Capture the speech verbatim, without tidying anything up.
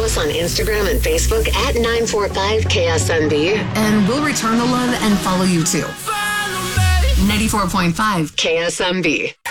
us on Instagram and Facebook at nine four five K S M B. And we'll return the love and follow you too. ninety-four point five K S M B.